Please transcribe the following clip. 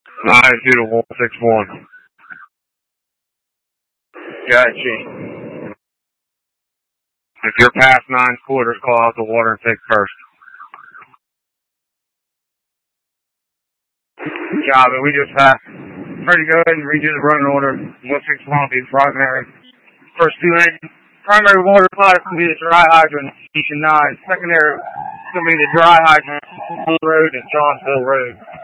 90161. Gotcha. If you're past 9 quarters, call out the water intake first. Good job, and we just passed. Ready to go ahead and redo the running order. 161 will be primary. First two engines. Primary water product will be the dry hydrant, Station 9. Secondary is going to be the dry hydrant, Hill Road and Johnsville Road.